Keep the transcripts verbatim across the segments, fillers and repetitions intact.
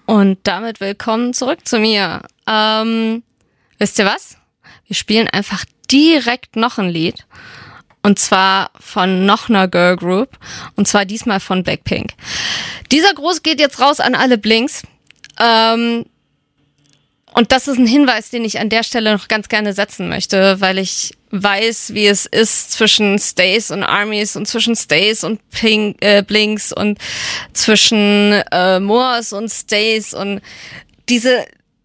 Und damit willkommen zurück zu mir. Ähm, wisst ihr was? Wir spielen einfach direkt noch ein Lied. Und zwar von noch einer Girl Group. Und zwar diesmal von Blackpink. Dieser Gruß geht jetzt raus an alle Blinks. Ähm, und das ist ein Hinweis, den ich an der Stelle noch ganz gerne setzen möchte, weil ich weiß, wie es ist zwischen Stays und Armies und zwischen Stays und Pink, äh, Blinks und zwischen äh, Moas und Stays, und diese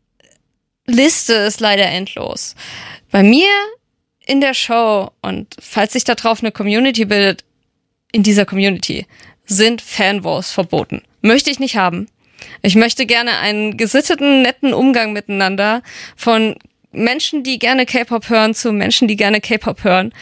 Liste ist leider endlos. Bei mir in der Show, und falls sich da drauf eine Community bildet, in dieser Community sind Fanwars verboten. Möchte ich nicht haben. Ich möchte gerne einen gesitteten, netten Umgang miteinander von Menschen, die gerne K-Pop hören, zu Menschen, die gerne K-Pop hören,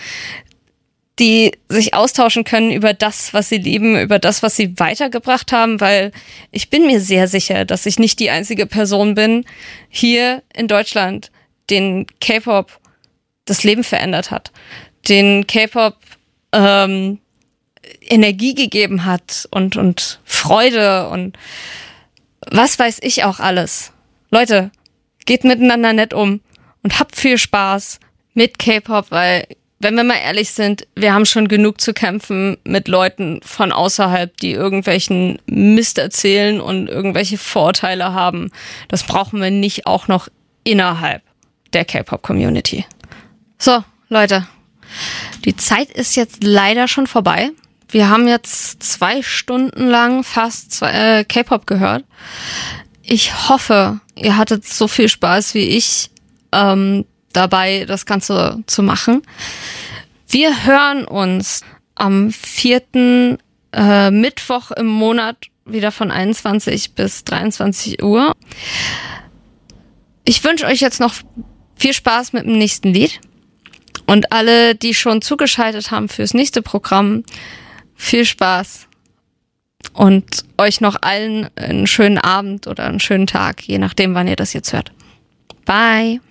die sich austauschen können über das, was sie lieben, über das, was sie weitergebracht haben, weil ich bin mir sehr sicher, dass ich nicht die einzige Person bin hier in Deutschland, den K-Pop das Leben verändert hat, den K-Pop ähm, Energie gegeben hat und, und Freude und was weiß ich auch alles. Leute, geht miteinander nett um und habt viel Spaß mit K-Pop, weil, wenn wir mal ehrlich sind, wir haben schon genug zu kämpfen mit Leuten von außerhalb, die irgendwelchen Mist erzählen und irgendwelche Vorurteile haben. Das brauchen wir nicht auch noch innerhalb der K-Pop-Community. So, Leute, die Zeit ist jetzt leider schon vorbei. Wir haben jetzt zwei Stunden lang fast zwei, äh, K-Pop gehört. Ich hoffe, ihr hattet so viel Spaß wie ich ähm, dabei, das Ganze zu machen. Wir hören uns am vierten Äh, Mittwoch im Monat wieder von einundzwanzig bis dreiundzwanzig Uhr. Ich wünsche euch jetzt noch viel Spaß mit dem nächsten Lied. Und alle, die schon zugeschaltet haben fürs nächste Programm, viel Spaß. Und euch noch allen einen schönen Abend oder einen schönen Tag, je nachdem, wann ihr das jetzt hört. Bye!